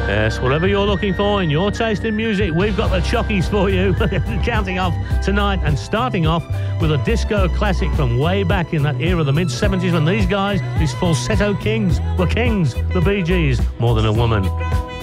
Yes, whatever you're looking for in your taste in music, we've got the chockies for you. Counting off tonight and starting off with a disco classic from way back in that era, the mid-70s, when these guys, these falsetto kings, were kings. The Bee Gees, More Than a Woman.